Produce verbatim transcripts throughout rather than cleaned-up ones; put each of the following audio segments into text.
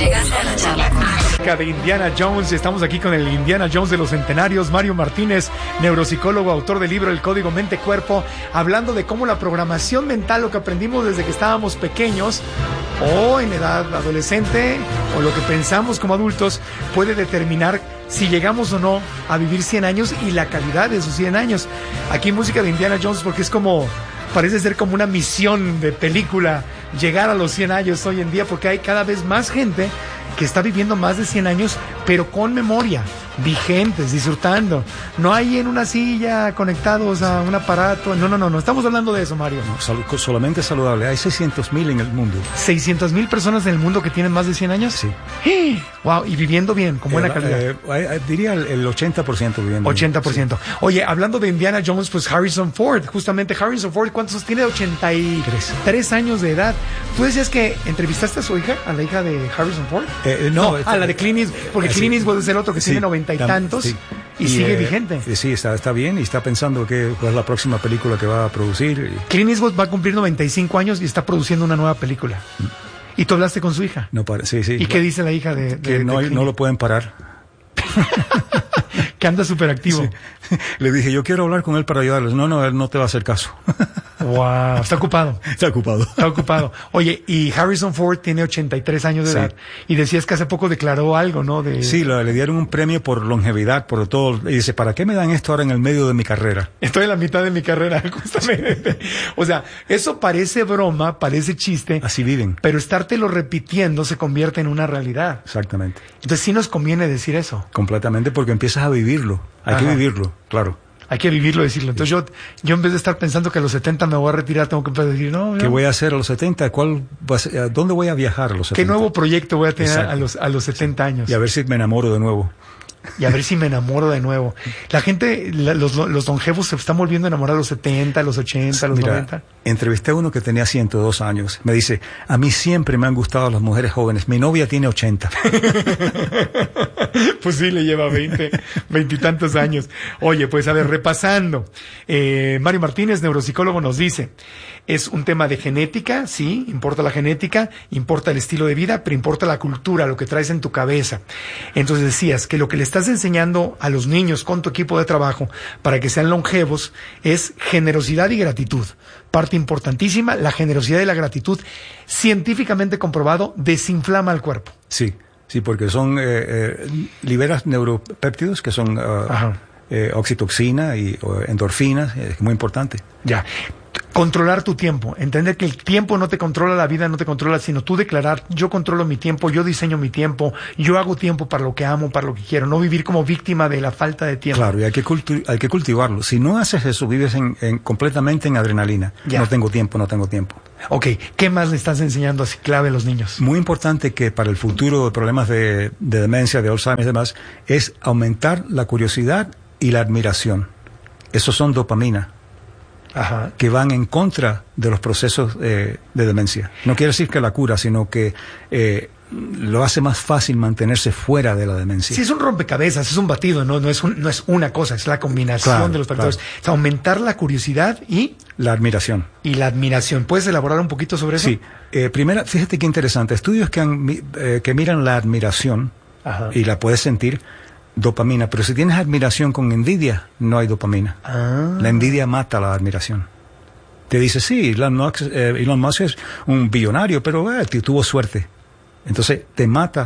Llegaste a la charla con de Indiana Jones. Estamos aquí con el Indiana Jones de los centenarios, Mario Martínez, neuropsicólogo, autor del libro El Código Mente-Cuerpo, hablando de cómo la programación mental, lo que aprendimos desde que estábamos pequeños o en edad adolescente, o lo que pensamos como adultos, puede determinar si llegamos o no a vivir cien años y la calidad de esos cien años. Aquí música de Indiana Jones, porque es como, parece ser como una misión de película llegar a los cien años hoy en día, porque hay cada vez más gente que está viviendo más de cien años, pero con memoria, vigentes, disfrutando. No hay en una silla conectados a un aparato. No, no, no, no estamos hablando de eso, Mario. No, sal- solamente saludable. Hay seiscientos mil en el mundo. ¿seiscientos mil personas en el mundo que tienen más de cien años? Sí. ¡Eh! Wow, y viviendo bien, con buena Eh, calidad. eh, eh, diría el, el ochenta por ciento viviendo. ochenta por ciento. Sí. Oye, hablando de Indiana Jones, pues Harrison Ford, justamente Harrison Ford, ¿cuántos tiene? ochenta y tres años de edad. ¿Tú decías que entrevistaste a su hija, a la hija de Harrison Ford? Eh, no, no a la de Clint Eastwood, porque sí, Clint Eastwood es el otro que sí, tiene noventa y tantos sí. y, y sigue eh, vigente. Sí, está, está bien y está pensando que cuál es la próxima película que va a producir. Y... Clint Eastwood va a cumplir noventa y cinco años y está produciendo una nueva película. Mm. ¿Y tú hablaste con su hija? No, para, sí, sí. ¿Y qué dice la hija de, de Que de no, Clint? no lo pueden parar. Que anda súper activo. Sí. Le dije, yo quiero hablar con él para ayudarles. No, no, él no te va a hacer caso. Wow, está ocupado. Está ocupado. Está ocupado. Oye, y Harrison Ford tiene ochenta y tres años de sí. edad. Y decías que hace poco declaró algo, ¿no? De... Sí, le, le dieron un premio por longevidad, por todo. Y dice, ¿para qué me dan esto ahora en el medio de mi carrera? Estoy en la mitad de mi carrera, justamente. O sea, eso parece broma, parece chiste. Así viven. Pero estártelo repitiendo se convierte en una realidad. Exactamente. Entonces sí nos conviene decir eso. Completamente, porque empiezas a vivirlo. Hay Ajá. que vivirlo, claro. Hay que vivirlo, decirlo. Entonces yo, yo en vez de estar pensando que a los setenta me voy a retirar, tengo que empezar a decir, no, ¿qué no. voy a hacer a los setenta? ¿Cuál va a ser, ¿Dónde voy a viajar a los setenta? ¿Qué nuevo proyecto voy a tener a los, a los setenta años? Y a ver si me enamoro de nuevo. Y a ver si me enamoro de nuevo. La gente, la, los, los longevos se están volviendo a enamorar a los setenta, a los ochenta, a los Mira, noventa. Entrevisté a uno que tenía ciento dos años. Me dice, a mí siempre me han gustado las mujeres jóvenes. Mi novia tiene ochenta. Pues sí, le lleva veinte, veintitantos años. Oye, pues a ver, repasando. Eh, Mario Martínez, neuropsicólogo, nos dice, es un tema de genética, sí, importa la genética, importa el estilo de vida, pero importa la cultura, lo que traes en tu cabeza. Entonces decías que lo que le estás enseñando a los niños con tu equipo de trabajo para que sean longevos es generosidad y gratitud. Parte importantísima, la generosidad y la gratitud, científicamente comprobado, desinflama el cuerpo. Sí. Sí, porque son, eh, eh, liberas neuropéptidos que son uh, eh, oxitoxina y uh, endorfinas, es muy importante. Ya. Controlar tu tiempo, entender que el tiempo no te controla, la vida no te controla, sino tú declarar, yo controlo mi tiempo, yo diseño mi tiempo, yo hago tiempo para lo que amo, para lo que quiero, no vivir como víctima de la falta de tiempo. Claro, y hay que, cultu- hay que cultivarlo. Si no haces eso, vives en, en, completamente en adrenalina. Ya. No tengo tiempo, no tengo tiempo. Ok, ¿qué más le estás enseñando así clave a los niños? Muy importante que para el futuro de problemas de, de demencia, de Alzheimer y demás, es aumentar la curiosidad y la admiración. Esos son dopamina. Ajá. Que van en contra de los procesos eh, de demencia. No quiere decir que la cura, sino que eh, lo hace más fácil mantenerse fuera de la demencia. Sí, es un rompecabezas, es un batido, no, no, es, un, no es una cosa, es la combinación claro, de los factores. Claro. Es aumentar la curiosidad y... La admiración. Y la admiración. ¿Puedes elaborar un poquito sobre eso? Sí. Eh, primera, fíjate qué interesante. Estudios que, han, eh, que miran la admiración, Ajá. y la puedes sentir, dopamina, pero si tienes admiración con envidia, no hay dopamina. Ah. La envidia mata la admiración. Te dice, sí, Elon Musk, eh, Elon Musk es un billonario, pero eh, tuvo suerte. Entonces te mata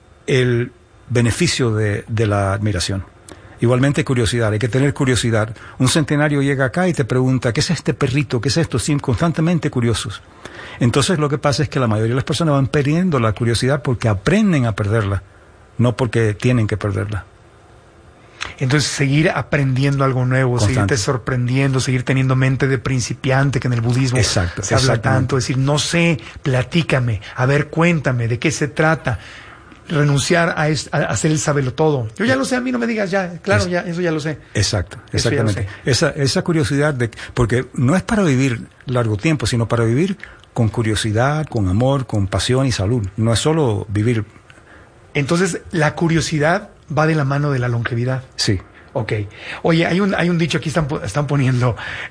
el beneficio de, de la admiración. Igualmente curiosidad, hay que tener curiosidad. Un centenario llega acá y te pregunta, ¿qué es este perrito? ¿Qué es esto? Sí, constantemente curiosos. Entonces lo que pasa es que la mayoría de las personas van perdiendo la curiosidad porque aprenden a perderla. No porque tienen que perderla. Entonces, seguir aprendiendo algo nuevo, Constante. Seguirte sorprendiendo, seguir teniendo mente de principiante, que en el budismo Exacto, se habla tanto. Decir, no sé, platícame, a ver, cuéntame, ¿de qué se trata? Renunciar a, es, a hacer el sabelotodo. Yo ya lo sé, a mí no me digas ya, claro, es, ya, eso ya lo sé. Exacto, exactamente. Esa, esa curiosidad, de, porque no es para vivir largo tiempo, sino para vivir con curiosidad, con amor, con pasión y salud. No es solo vivir. Entonces, la curiosidad va de la mano de la longevidad. Sí. Ok. Oye, hay un, hay un dicho aquí, están, están poniendo,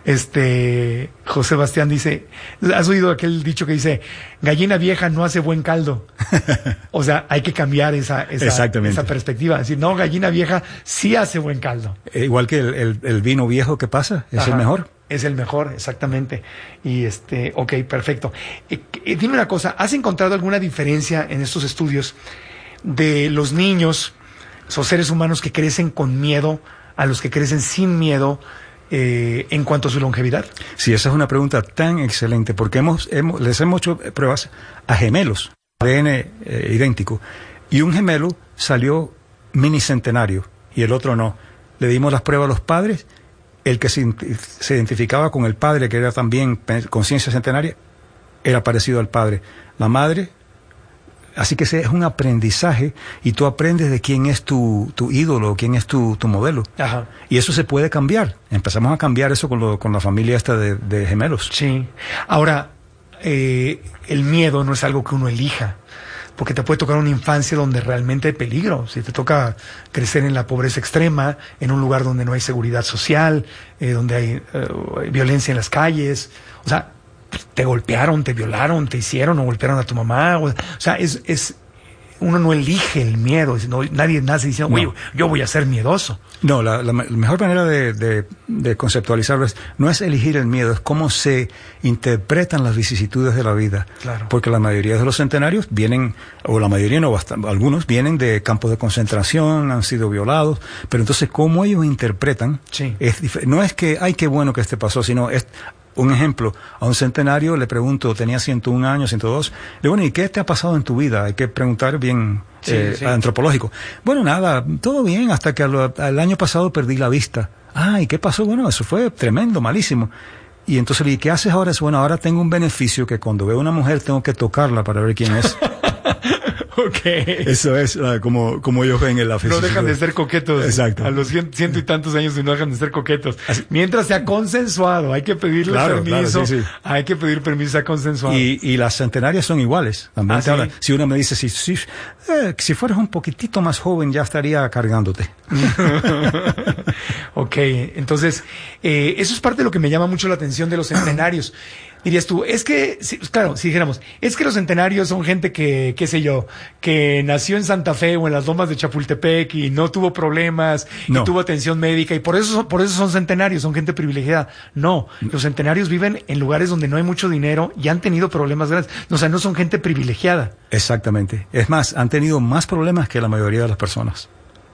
este, José Bastián dice, ¿has oído aquel dicho que dice, gallina vieja no hace buen caldo? O sea, hay que cambiar esa, esa, esa perspectiva. Es decir, no, gallina vieja sí hace buen caldo. Eh, igual que el, el, el vino viejo, ¿qué pasa? Es Ajá, el mejor. Es el mejor, exactamente. Y este, ok, perfecto. Eh, eh, dime una cosa, ¿has encontrado alguna diferencia en estos estudios de los niños, esos seres humanos que crecen con miedo, a los que crecen sin miedo, eh, en cuanto a su longevidad? Sí, esa es una pregunta tan excelente, porque hemos, hemos les hemos hecho pruebas a gemelos, A D N eh, idéntico, y un gemelo salió minicentenario y el otro no. Le dimos las pruebas a los padres, el que se, se identificaba con el padre, que era también conciencia centenaria, era parecido al padre. La madre. Así que ese es un aprendizaje y tú aprendes de quién es tu, tu ídolo, quién es tu, tu modelo. Ajá. Y eso se puede cambiar. Empezamos a cambiar eso con, lo, con la familia esta de, de gemelos. Sí. Ahora, eh, el miedo no es algo que uno elija, porque te puede tocar una infancia donde realmente hay peligro. Si te toca crecer en la pobreza extrema, en un lugar donde no hay seguridad social, eh, donde hay eh, violencia en las calles, o sea, te golpearon, te violaron, te hicieron o golpearon a tu mamá. O, o sea, es, es uno no elige el miedo. No, nadie nace diciendo, oye, no. yo voy a ser miedoso. No, la, la, la mejor manera de, de, de conceptualizarlo es, no es elegir el miedo, es cómo se interpretan las vicisitudes de la vida. Claro. Porque la mayoría de los centenarios vienen, o la mayoría no, bastante, algunos vienen de campos de concentración, han sido violados, pero entonces cómo ellos interpretan, sí. es dif- no es que, ay, qué bueno que este pasó, sino es... Un ejemplo, a un centenario le pregunto, tenía ciento un años, ciento dos, le digo, bueno, ¿y qué te ha pasado en tu vida? Hay que preguntar bien sí, eh, sí. antropológico. Bueno, nada, todo bien, hasta que al, al año pasado perdí la vista. Ah, ¿y qué pasó? Bueno, eso fue tremendo, malísimo. Y entonces le dije, ¿qué haces ahora? Bueno, ahora tengo un beneficio que cuando veo a una mujer tengo que tocarla para ver quién es. Okay. Eso es uh, como, como ellos ven en la No dejan de ser coquetos. Exacto. A los cien, ciento y tantos años no dejan de ser coquetos. Así. Mientras sea consensuado, hay que pedirle claro, permiso. Claro, sí, sí. Hay que pedir permiso, sea consensuado. Y, y las centenarias son iguales. También ¿Ah, te hablan. sí? Si una me dice, si, si, eh, si fueras un poquitito más joven ya estaría cargándote. Ok, entonces, eh, eso es parte de lo que me llama mucho la atención de los centenarios. Dirías tú, es que, si, claro, si dijéramos, es que los centenarios son gente que, qué sé yo, que nació en Santa Fe o en las lomas de Chapultepec y no tuvo problemas, no. y tuvo atención médica, y por eso, por eso son centenarios, son gente privilegiada. No, los centenarios viven en lugares donde no hay mucho dinero y han tenido problemas grandes. O sea, no son gente privilegiada. Exactamente. Es más, han tenido más problemas que la mayoría de las personas.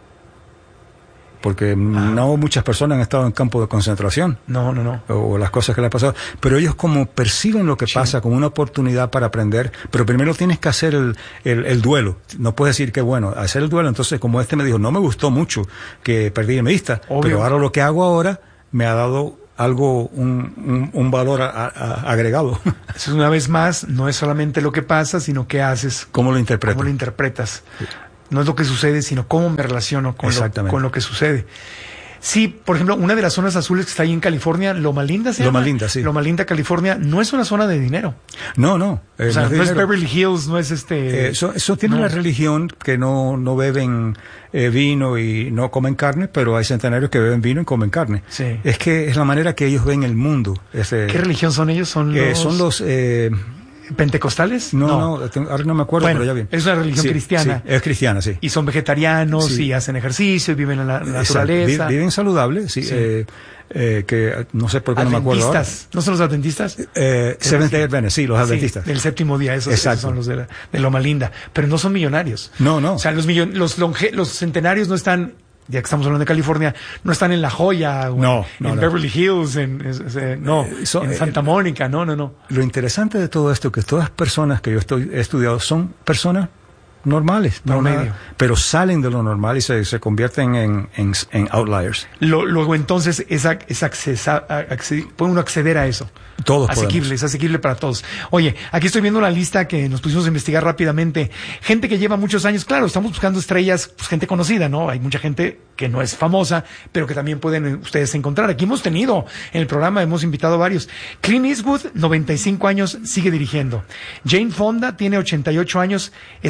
Porque ah. no muchas personas han estado en campos de concentración. No, no, no. O, o las cosas que les han pasado. Pero ellos como perciben lo que sí. pasa como una oportunidad para aprender, pero primero tienes que hacer el, el, el duelo. No puedes decir que bueno, hacer el duelo. Entonces, como este me dijo, no me gustó mucho que perdí mi vista, Obvio. pero ahora lo que hago ahora me ha dado algo, un, un, un valor a, a, agregado. Eso una vez más, no es solamente lo que pasa, sino qué haces. ¿Cómo lo interpretas? ¿Cómo lo interpretas? Sí. No es lo que sucede, sino cómo me relaciono con, lo, con lo que sucede. Sí, por ejemplo, una de las zonas azules que está ahí en California, Loma Linda se llama. Loma Linda, sí. Loma Linda, California, no es una zona de dinero. No, no. Eh, o sea, no, no es Beverly Hills, no es este... Eh, eso, eso tiene no. una religión que no, no beben eh, vino y no comen carne, pero hay centenarios que beben vino y comen carne. Sí. Es que es la manera que ellos ven el mundo. Ese, ¿Qué religión son ellos? Son los... Eh, son los... Eh, ¿Pentecostales? No, no, no, ahora no me acuerdo, bueno, pero ya bien. Es una religión sí, cristiana. Sí, es cristiana, sí. Y son vegetarianos sí. y hacen ejercicio y viven en la, la naturaleza. Viven saludables, sí. sí. Eh, eh, que no sé por qué no me acuerdo ahora. ¿No son los adventistas? Eh, Seventh Day Adventist, sí, los adventistas. Sí, del séptimo día, esos, esos son los de, la, de Loma Linda. Pero no son millonarios. No, no. O sea, los, millon, los, longe, los centenarios no están... Ya que estamos hablando de California, no están en La Joya, o no, en, no, en no. Beverly Hills, en, en, no, eh, so, en Santa Mónica, no, no, no. Lo interesante de todo esto es que todas las personas que yo estoy, he estudiado son personas normales, no nada, pero salen de lo normal y se, se convierten en, en, en outliers. Lo, luego entonces es, es accesa, acceder, puede uno acceder a eso. Todos asequible, podemos. Es asequible para todos. Oye, aquí estoy viendo la lista que nos pusimos a investigar rápidamente. Gente que lleva muchos años, claro, estamos buscando estrellas, pues gente conocida, ¿no? Hay mucha gente que no es famosa, pero que también pueden ustedes encontrar. Aquí hemos tenido, en el programa hemos invitado varios. Clint Eastwood, noventa y cinco años, sigue dirigiendo. Jane Fonda tiene ochenta y ocho años, es activista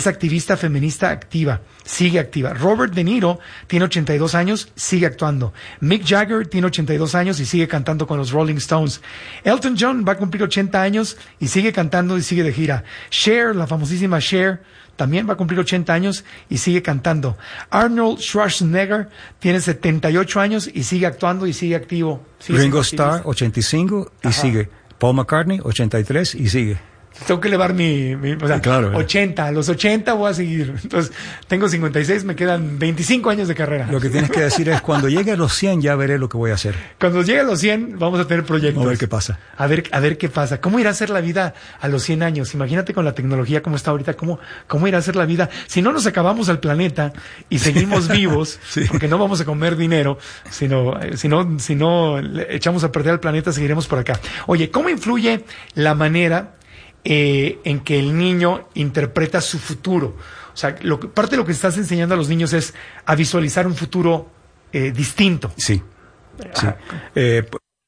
activista feminista activa, sigue activa. Robert De Niro tiene ochenta y dos años, sigue actuando. Mick Jagger tiene ochenta y dos años y sigue cantando con los Rolling Stones. Elton John va a cumplir ochenta años y sigue cantando y sigue de gira. Cher, la famosísima Cher, también va a cumplir ochenta años y sigue cantando. Arnold Schwarzenegger tiene setenta y ocho años y sigue actuando y sigue activo. Sigue Ringo Starr, ochenta y cinco y Ajá. sigue. Paul McCartney, ochenta y tres y sigue. Tengo que elevar mi, mi o sea, claro, ¿eh? ochenta, a los ochenta voy a seguir. Entonces, tengo cincuenta y seis, me quedan veinticinco años de carrera. Lo que tienes que decir es, cuando llegue a los cien ya veré lo que voy a hacer. Cuando llegue a los cien, vamos a tener proyectos. A ver qué pasa. A ver, a ver qué pasa. ¿Cómo irá a ser la vida a los cien años? Imagínate con la tecnología como está ahorita, ¿cómo, cómo irá a ser la vida? Si no nos acabamos al planeta y seguimos vivos, sí. Porque no vamos a comer dinero, sino, si no, si no le echamos a perder al planeta, seguiremos por acá. Oye, ¿cómo influye la manera Eh, en que el niño interpreta su futuro? O sea, lo, parte de lo que estás enseñando a los niños es a visualizar un futuro eh, distinto. Sí. sí. Eh,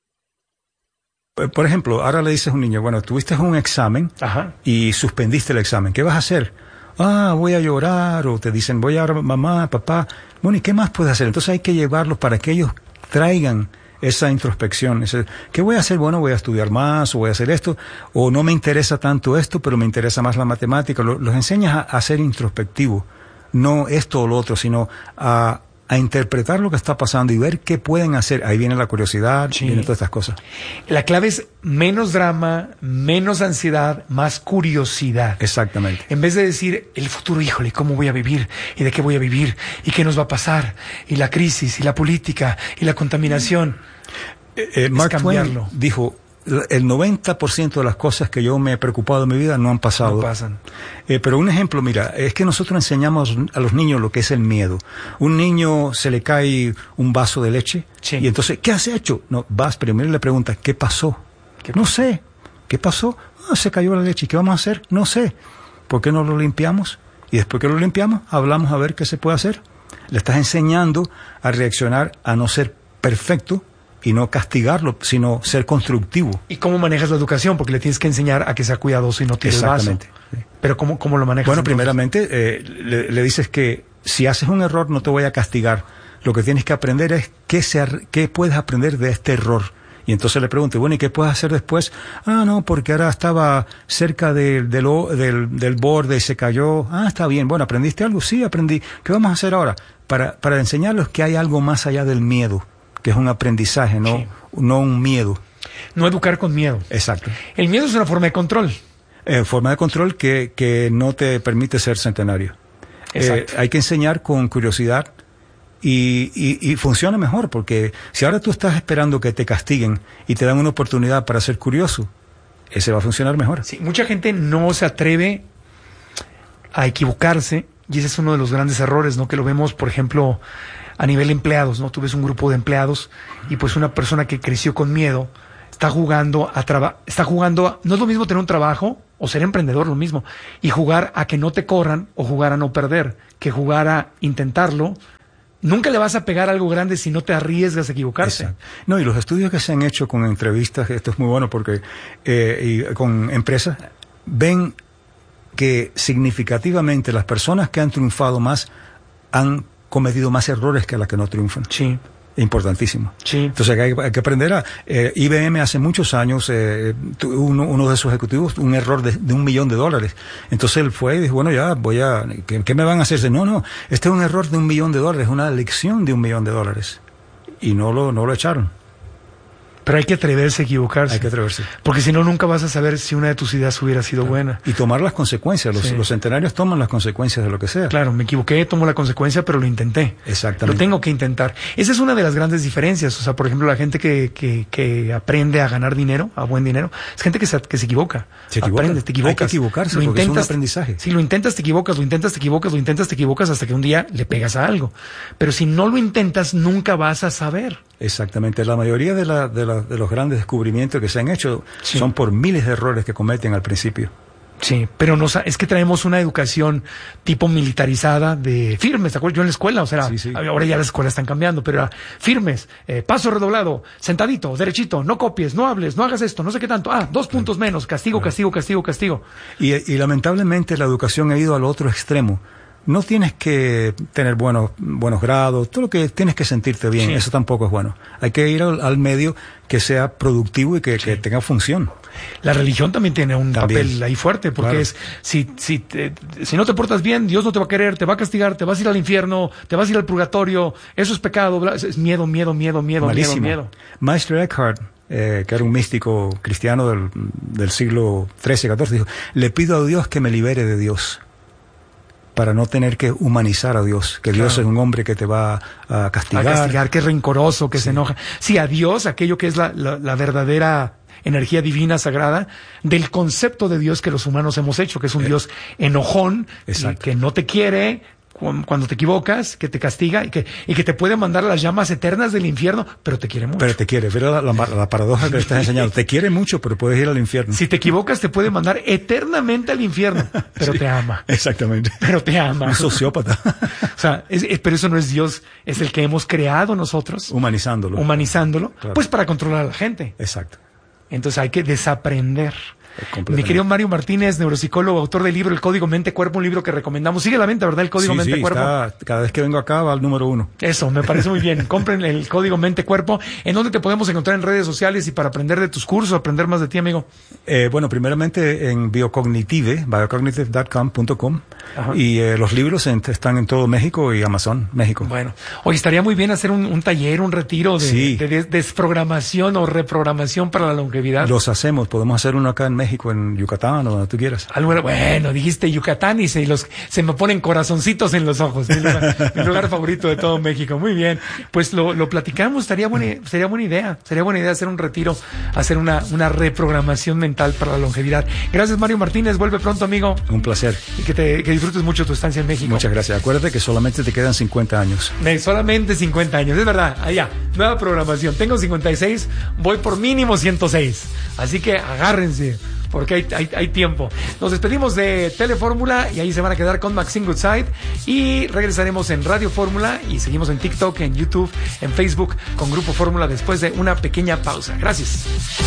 por, por ejemplo, ahora le dices a un niño, bueno, tuviste un examen Ajá. y suspendiste el examen. ¿Qué vas a hacer? Ah, voy a llorar. O te dicen, voy a llorar, mamá, papá. Bueno, ¿y qué más puedes hacer? Entonces hay que llevarlos para que ellos traigan esa introspección. Ese, ¿qué voy a hacer? Bueno, voy a estudiar más, o voy a hacer esto, o no me interesa tanto esto, pero me interesa más la matemática. Los, los enseñas a, a ser introspectivos, no esto o lo otro, sino a, a interpretar lo que está pasando y ver qué pueden hacer. Ahí viene la curiosidad, sí. Vienen todas estas cosas. La clave es menos drama, menos ansiedad, más curiosidad. Exactamente. En vez de decir, el futuro, híjole, ¿cómo voy a vivir? ¿Y de qué voy a vivir? ¿Y qué nos va a pasar? Y la crisis, y la política, y la contaminación. Eh, eh, Mark Twain dijo, el noventa por ciento de las cosas que yo me he preocupado en mi vida no han pasado. No pasan. Eh, pero un ejemplo, mira, es que nosotros enseñamos a los niños lo que es el miedo. Un niño se le cae un vaso de leche, sí. Y entonces, ¿qué has hecho? No, vas primero y le preguntas, ¿qué pasó? ¿Qué no pasó? sé. ¿Qué pasó? Ah, se cayó la leche. ¿Qué vamos a hacer? No sé. ¿Por qué no lo limpiamos? Y después que lo limpiamos, hablamos a ver qué se puede hacer. Le estás enseñando a reaccionar, a no ser perfecto, y no castigarlo, sino ser constructivo. ¿Y cómo manejas la educación? Porque le tienes que enseñar a que sea cuidadoso y no tire el vaso. Exactamente. Sí. Pero ¿cómo, cómo lo manejas? Bueno, entonces? primeramente, eh, le, le dices que si haces un error no te voy a castigar. Lo que tienes que aprender es qué, se, qué puedes aprender de este error. Y entonces le pregunto, bueno, ¿y qué puedes hacer después? Ah, no, porque ahora estaba cerca de, de lo, del, del borde y se cayó. Ah, está bien. Bueno, ¿aprendiste algo? Sí, aprendí. ¿Qué vamos a hacer ahora? Para, para enseñarles que hay algo más allá del miedo, que es un aprendizaje, no, sí. no un miedo. No educar con miedo. Exacto. El miedo es una forma de control. Eh, forma de control que, que no te permite ser centenario. Exacto. Eh, hay que enseñar con curiosidad y, y, y funciona mejor, porque si ahora tú estás esperando que te castiguen y te dan una oportunidad para ser curioso, ese va a funcionar mejor. Sí, mucha gente no se atreve a equivocarse y ese es uno de los grandes errores, ¿no? Que lo vemos, por ejemplo, a nivel empleados, ¿no? Tú ves un grupo de empleados y pues una persona que creció con miedo está jugando a traba- está jugando a, no es lo mismo tener un trabajo o ser emprendedor, lo mismo, y jugar a que no te corran o jugar a no perder, que jugar a intentarlo. Nunca le vas a pegar algo grande si no te arriesgas a equivocarse. Exacto. No, y los estudios que se han hecho con entrevistas, esto es muy bueno porque eh, y con empresas, ven que significativamente las personas que han triunfado más han cometido más errores que las que no triunfan. Sí. Importantísimo. Sí. Entonces hay, hay que aprender a... Eh, I B M hace muchos años, eh, uno, uno de sus ejecutivos, un error de, de un millón de dólares. Entonces él fue y dijo, bueno, ya voy a... ¿Qué, qué me van a hacer? No, no, este es un error de un millón de dólares, una lección de un millón de dólares. Y no lo, no lo echaron. Pero hay que atreverse a equivocarse. Hay que atreverse. Porque si no, nunca vas a saber si una de tus ideas hubiera sido claro. buena. Y tomar las consecuencias. Los, sí. los centenarios toman las consecuencias de lo que sea. Claro, me equivoqué, tomo la consecuencia, pero lo intenté. Exactamente. Lo tengo que intentar. Esa es una de las grandes diferencias. O sea, por ejemplo, la gente que, que, que aprende a ganar dinero, a buen dinero, es gente que se, que se equivoca. Se equivoca. Aprendes, te equivocas. Hay que equivocarse, lo porque intentas, es un aprendizaje. Si lo intentas, te equivocas, lo intentas, te equivocas, lo intentas, te equivocas, hasta que un día le pegas a algo. Pero si no lo intentas, nunca vas a saber. Exactamente. La mayoría de, la, de, la, de los grandes descubrimientos que se han hecho sí. son por miles de errores que cometen al principio. Sí, pero nos, es que traemos una educación tipo militarizada de firmes, ¿te acuerdas? Yo en la escuela, o sea, sí, sí. ahora ya las escuelas están cambiando, pero era firmes, eh, paso redoblado, sentadito, derechito, no copies, no hables, no hagas esto, no sé qué tanto, ah, dos puntos menos, castigo, claro. castigo, castigo, castigo. Y, y lamentablemente la educación ha ido al otro extremo. No tienes que tener buenos buenos grados, todo lo que tienes que sentirte bien, sí. Eso tampoco es bueno. Hay que ir al, al medio que sea productivo y que, sí. que tenga función. La religión también tiene un también. papel ahí fuerte, porque Claro. es, si, si, te, si no te portas bien, Dios no te va a querer, te va a castigar, te vas a ir al infierno, te vas a ir al purgatorio, eso es pecado, bla, es miedo, miedo, miedo, miedo, Malísimo. miedo, miedo. Meister Eckhart, eh, que era un místico cristiano del, del siglo trece, catorce, dijo, le pido a Dios que me libere de Dios, para no tener que humanizar a Dios, que Dios Claro. es un hombre que te va a castigar. A castigar, que es rencoroso, que Sí. se enoja. Sí, a Dios, aquello que es la, la, la verdadera energía divina sagrada, del concepto de Dios que los humanos hemos hecho, que es un Eh, Dios enojón, y exacto. que no te quiere cu- cuando te equivocas, que te castiga y que, y que te puede mandar a las llamas eternas del infierno, pero te quiere mucho. Pero te quiere, pero la, la, la paradoja que le estás enseñando, te quiere mucho, pero puedes ir al infierno. Si te equivocas, te puede mandar eternamente al infierno, pero Sí, te ama. Exactamente. Pero te ama. Un sociópata. O sea, es, es- pero eso no es Dios, es el que hemos creado nosotros, Humanizándolo. humanizándolo, Claro. pues para controlar a la gente. Exacto. Entonces hay que desaprender. Completamente. Mi querido Mario Martínez, neuropsicólogo, autor del libro El Código Mente-Cuerpo, un libro que recomendamos. Sigue a la venta, ¿verdad? El Código Sí, sí, Mente-Cuerpo. está, cada vez que vengo acá va al número uno. Eso, me parece muy bien. Compren el Código Mente-Cuerpo. ¿En dónde te podemos encontrar en redes sociales y para aprender de tus cursos, aprender más de ti, amigo? Eh, bueno, primeramente en Biocognitive, biocognitive punto com punto com, Ajá. y eh, los libros en- están en todo México y Amazon, México. Bueno, hoy estaría muy bien hacer un, un taller, un retiro de, Sí. de des- desprogramación o reprogramación para la longevidad. Los hacemos, podemos hacer uno acá en México, en Yucatán o donde tú quieras. Algo, bueno, dijiste Yucatán y se, los, se me ponen corazoncitos en los ojos. Mi lugar, mi lugar favorito de todo México. Muy bien. Pues lo, lo platicamos. Estaría buena, sería buena idea. Sería buena idea hacer un retiro, hacer una, una reprogramación mental para la longevidad. Gracias, Mario Martínez. Vuelve pronto, amigo. Un placer. Y que, te, que disfrutes mucho tu estancia en México. Muchas gracias. Acuérdate que solamente te quedan cincuenta años. De solamente cincuenta años, es verdad, allá, nueva programación, tengo cincuenta y seis, voy por mínimo ciento seis, así que agárrense, porque hay, hay, hay tiempo. Nos despedimos de Telefórmula y ahí se van a quedar con Maxine Goodside y regresaremos en Radio Fórmula y seguimos en TikTok, en YouTube, en Facebook con Grupo Fórmula después de una pequeña pausa. Gracias.